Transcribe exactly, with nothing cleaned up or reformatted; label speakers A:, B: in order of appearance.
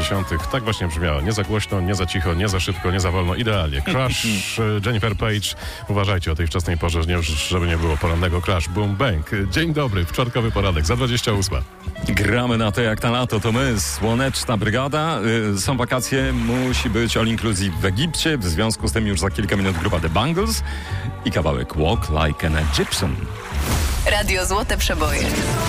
A: dziewięćdziesiątych. Tak właśnie brzmiało. Nie za głośno, nie za cicho, nie za szybko, nie za wolno. Idealnie. Crash, Jennifer Page. Uważajcie o tej wczesnej porze, żeby nie było porannego crash. Boom, bang. Dzień dobry, wczorkowy poranek, za dwadzieścia ósma.
B: Gramy na to jak na lato, to my, Słoneczna Brygada. Yy, są wakacje, musi być all inclusive w Egipcie. W związku z tym już za kilka minut grupa The Bangles i kawałek Walk Like an Egyptian.
C: Radio Złote Przeboje.